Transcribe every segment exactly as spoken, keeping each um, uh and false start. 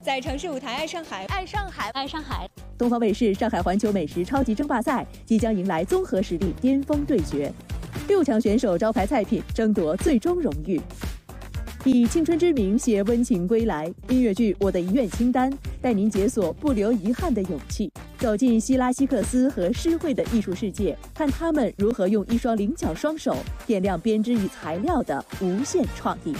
在城市舞台爱上海， 爱上海，爱上海。 东方卫视上海环球美食超级争霸赛即将迎来综合实力巅峰对决，六强选手招牌菜品争夺最终荣誉。以青春之名携温情归来，音乐剧《我的遗愿清单》带您解锁不留遗憾的勇气，走进希拉希克斯和诗慧的艺术世界，看他们如何用一双灵巧双手点亮编织与材料的无限创意。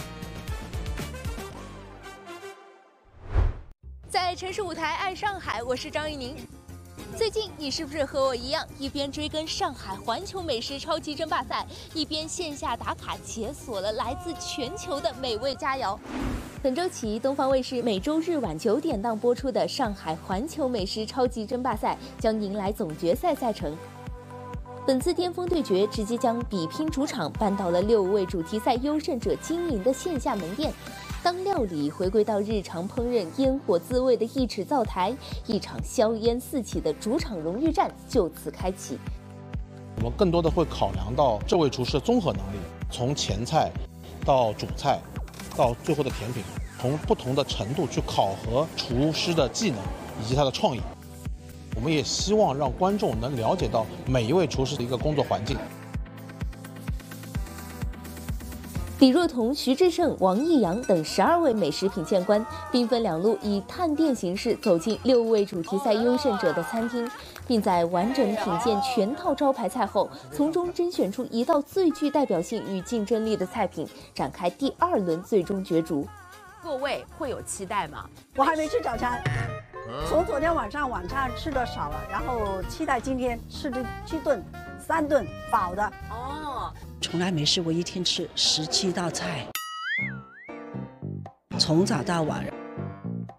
在城市舞台爱上海，我是张怡宁。最近你是不是和我一样，一边追跟上海环球美食超级争霸赛，一边线下打卡解锁了来自全球的美味佳肴？本周起，东方卫视每周日晚九点档播出的上海环球美食超级争霸赛将迎来总决赛赛程。本次巅峰对决直接将比拼主场搬到了六位主题赛优胜者经营的线下门店。当料理回归到日常烹饪烟火滋味的一尺灶台，一场硝烟四起的主场荣誉战就此开启。 我们更多的会考量到这位厨师的综合能力，从前菜到主菜到最后的甜品，从不同的程度去考核厨师的技能以及他的创意。我们也希望让观众能了解到每一位厨师的一个工作环境。 李若彤、徐志胜、王艺阳等十二位美食品鉴官兵分两路，以探店形式走进六位主题赛优胜者的餐厅，并在完整品鉴全套招牌菜后，从中甄选出一道最具代表性与竞争力的菜品，展开第二轮最终角逐。 各位会有期待吗？ 我还没吃早餐，从昨天晚上晚餐吃的少了，然后期待今天吃的七顿、三顿饱的。 哦， 从来没试过一天吃十七道菜，从早到晚。